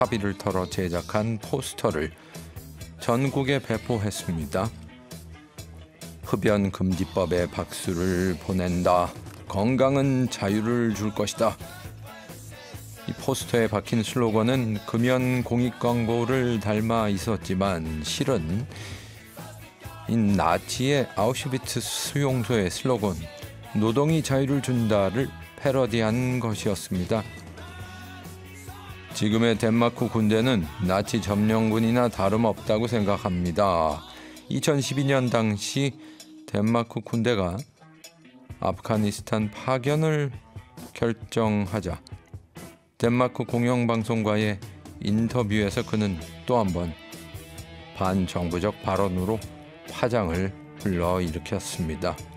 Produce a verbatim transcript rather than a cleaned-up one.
사비를 털어 제작한 포스터를 전국에 배포했습니다. 흡연 금지법에 박수를 보낸다. 건강은 자유를 줄 것이다. 이 포스터에 박힌 슬로건은 금연 공익 광고를 닮아 있었지만 실은 이 나치의 아우슈비츠 수용소의 슬로건 노동이 자유를 준다를 패러디한 것이었습니다. 지금의 덴마크 군대는 나치 점령군이나 다름없다고 생각합니다. 이천십이 년 당시 덴마크 군대가 아프가니스탄 파견을 결정하자 덴마크 공영방송과의 인터뷰에서 그는 또 한 번 반정부적 발언으로 파장을 불러일으켰습니다.